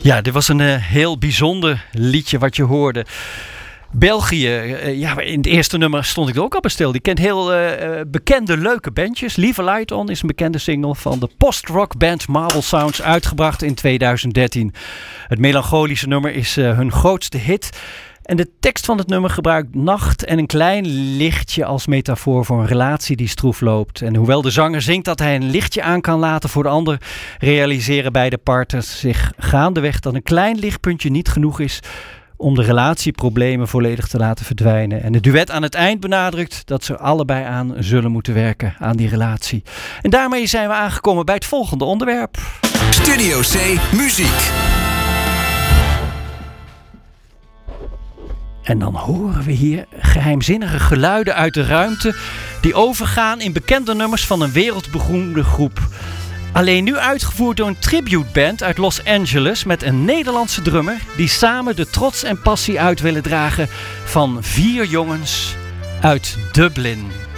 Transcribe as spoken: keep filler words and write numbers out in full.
Ja, dit was een uh, heel bijzonder liedje wat je hoorde. België, uh, ja, in het eerste nummer stond ik er ook al bij stil. Die kent heel uh, bekende, leuke bandjes. Leave a Light On is een bekende single van de post-rock band Marble Sounds, uitgebracht in tweeduizend dertien. Het melancholische nummer is uh, hun grootste hit. En de tekst van het nummer gebruikt nacht en een klein lichtje als metafoor voor een relatie die stroef loopt. En hoewel de zanger zingt dat hij een lichtje aan kan laten voor de ander, realiseren beide partners zich gaandeweg dat een klein lichtpuntje niet genoeg is om de relatieproblemen volledig te laten verdwijnen. En het duet aan het eind benadrukt dat ze allebei aan zullen moeten werken aan die relatie. En daarmee zijn we aangekomen bij het volgende onderwerp. Studio C Muziek. En dan horen we hier geheimzinnige geluiden uit de ruimte die overgaan in bekende nummers van een wereldberoemde groep. Alleen nu uitgevoerd door een tributeband uit Los Angeles met een Nederlandse drummer die samen de trots en passie uit willen dragen van vier jongens uit Dublin.